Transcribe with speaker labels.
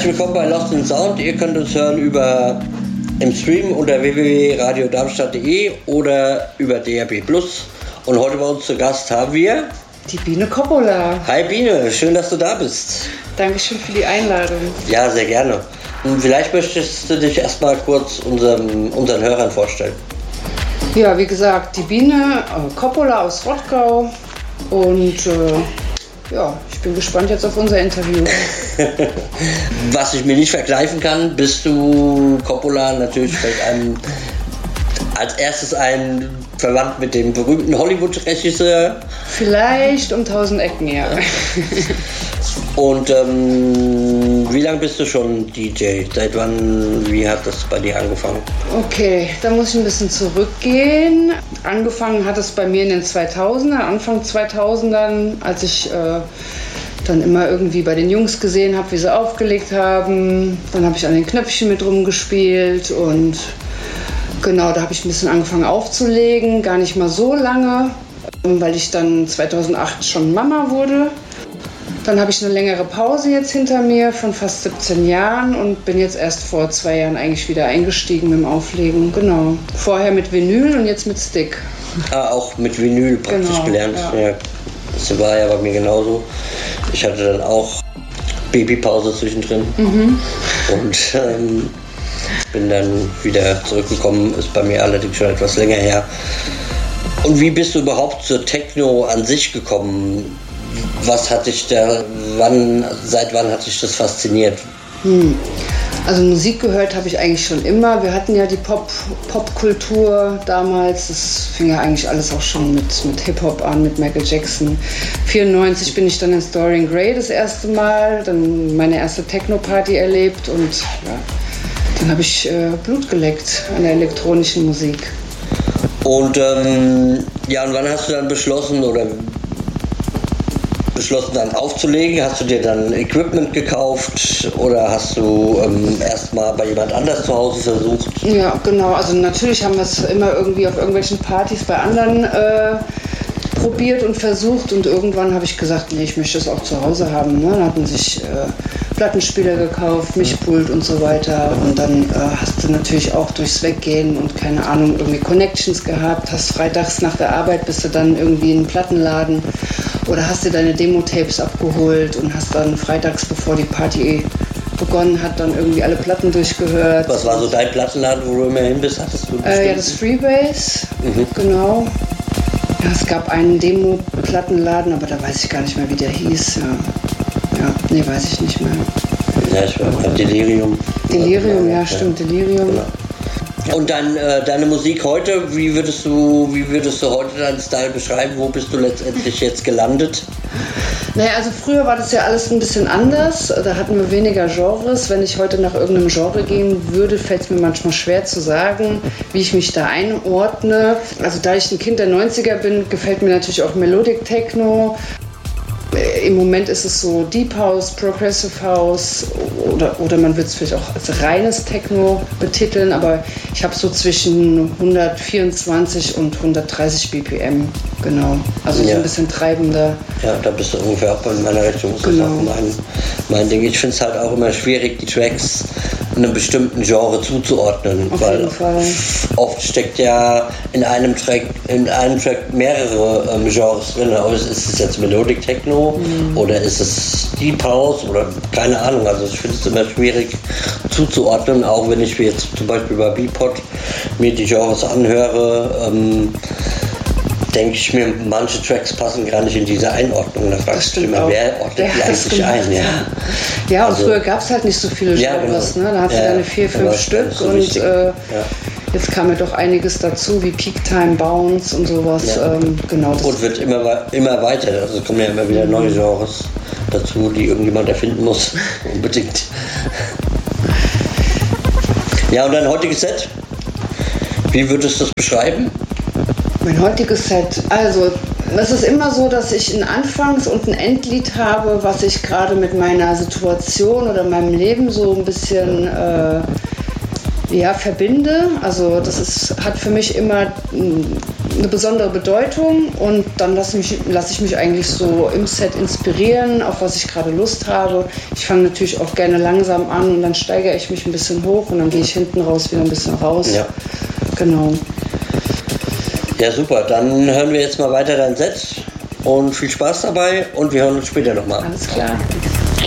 Speaker 1: Herzlich willkommen bei Lost in Sound. Ihr könnt uns hören im Stream unter www.radiodarmstadt.de oder über DRB+. Und heute bei uns zu Gast haben wir
Speaker 2: die Biene Coppola.
Speaker 1: Hi Biene, schön, dass du da bist.
Speaker 2: Dankeschön für die Einladung.
Speaker 1: Ja, sehr gerne. Und vielleicht möchtest du dich erstmal kurz unseren Hörern vorstellen.
Speaker 2: Ja, wie gesagt, die Biene Coppola aus Rottgau und ich bin gespannt jetzt auf unser Interview.
Speaker 1: Was ich mir nicht vergleichen kann, bist du Coppola natürlich als erstes ein verwandt mit dem berühmten Hollywood-Regisseur.
Speaker 2: Vielleicht um 1000 Ecken, ja.
Speaker 1: Und wie lange bist du schon DJ? Seit wann, wie hat das bei dir angefangen?
Speaker 2: Okay, da muss ich ein bisschen zurückgehen. Angefangen hat es bei mir in den 2000ern, Anfang 2000ern, als ich dann immer irgendwie bei den Jungs gesehen habe, wie sie aufgelegt haben. Dann habe ich an den Knöpfchen mit rumgespielt und genau, da habe ich ein bisschen angefangen aufzulegen. Gar nicht mal so lange, weil ich dann 2008 schon Mama wurde. Dann habe ich eine längere Pause jetzt hinter mir von fast 17 Jahren und bin jetzt erst vor 2 Jahren eigentlich wieder eingestiegen mit dem Auflegen. Genau. Vorher mit Vinyl und jetzt mit Stick.
Speaker 1: Auch mit Vinyl praktisch gelernt. Ja. Das war ja bei mir genauso. Ich hatte dann auch Babypause zwischendrin und bin dann wieder zurückgekommen. Ist bei mir allerdings schon etwas länger her. Und wie bist du überhaupt zur Techno an sich gekommen? Was hat dich seit wann hat dich das fasziniert?
Speaker 2: Also Musik gehört habe ich eigentlich schon immer. Wir hatten ja die Popkultur damals. Das fing ja eigentlich alles auch schon mit Hip-Hop an, mit Michael Jackson. 1994 bin ich dann in Dorian Gray das erste Mal, dann meine erste Techno-Party erlebt und ja, dann habe ich Blut geleckt an der elektronischen Musik.
Speaker 1: Und und wann hast du dann beschlossen dann aufzulegen? Hast du dir dann Equipment gekauft oder hast du erstmal bei jemand anders zu Hause versucht?
Speaker 2: Ja, genau. Also natürlich haben wir es immer irgendwie auf irgendwelchen Partys bei anderen probiert und versucht und irgendwann habe ich gesagt, nee, ich möchte es auch zu Hause haben. Ne? Dann hat man sich Plattenspieler gekauft, Mischpult und so weiter und dann hast du natürlich auch durchs Weggehen und keine Ahnung, irgendwie Connections gehabt, hast freitags nach der Arbeit bist du dann irgendwie in einen Plattenladen oder hast dir deine Demo-Tapes abgeholt und hast dann freitags, bevor die Party begonnen hat, dann irgendwie alle Platten durchgehört.
Speaker 1: Was war so dein Plattenladen, wo du immer hin bist? Hattest du
Speaker 2: ja, das Freebase, genau. Ja, es gab einen Demo-Plattenladen, aber da weiß ich gar nicht mehr, wie der hieß. Ja, nee, weiß ich nicht mehr.
Speaker 1: Ja, ich war beim Delirium.
Speaker 2: Delirium, ja, stimmt, Delirium.
Speaker 1: Genau. Und dann deine Musik heute, wie würdest du heute deinen Style beschreiben? Wo bist du letztendlich jetzt gelandet?
Speaker 2: Naja, also früher war das ja alles ein bisschen anders. Da hatten wir weniger Genres. Wenn ich heute nach irgendeinem Genre gehen würde, fällt es mir manchmal schwer zu sagen, wie ich mich da einordne. Also da ich ein Kind der 90er bin, gefällt mir natürlich auch Melodic Techno. Im Moment ist es so Deep House, Progressive House oder man wird es vielleicht auch als reines Techno betiteln, aber ich habe so zwischen 124 und 130 BPM, genau. Also so ein bisschen treibender.
Speaker 1: Ja, da bist du ungefähr auch in meiner Richtung. Das ist auch mein Ding. Ich finde es halt auch immer schwierig, die Tracks einem bestimmten Genre zuzuordnen, weil oft steckt ja in einem Track mehrere Genres drin. Aber ist es jetzt Melodic Techno oder ist es Deep House oder keine Ahnung. Also ich finde es immer schwierig zuzuordnen, auch wenn ich jetzt zum Beispiel bei Beatport mir die Genres anhöre. Denke ich mir, manche Tracks passen gar nicht in diese Einordnung. Da fragst du immer, wer ordnet die eigentlich ein?
Speaker 2: Ja, und früher gab es halt nicht so viele Genres.
Speaker 1: Genau.
Speaker 2: Ne? Da hast du deine 4-5 Stück so und jetzt kam ja doch einiges dazu, wie Peak Time, Bounce und sowas.
Speaker 1: Ja.
Speaker 2: Genau.
Speaker 1: Und wird immer weiter. Also es kommen ja immer wieder neue Genres dazu, die irgendjemand erfinden muss. Unbedingt. Ja, und dein heutiges Set? Wie würdest du das beschreiben?
Speaker 2: Mein heutiges Set, also es ist immer so, dass ich ein Anfangs- und ein Endlied habe, was ich gerade mit meiner Situation oder meinem Leben so ein bisschen verbinde. Also das hat für mich immer eine besondere Bedeutung und dann lasse ich mich eigentlich so im Set inspirieren, auf was ich gerade Lust habe. Ich fange natürlich auch gerne langsam an und dann steigere ich mich ein bisschen hoch und dann gehe ich hinten raus wieder ein bisschen raus.
Speaker 1: Ja.
Speaker 2: Genau.
Speaker 1: Ja, super. Dann hören wir jetzt mal weiter dein Set und viel Spaß dabei und wir hören uns später nochmal.
Speaker 2: Alles klar.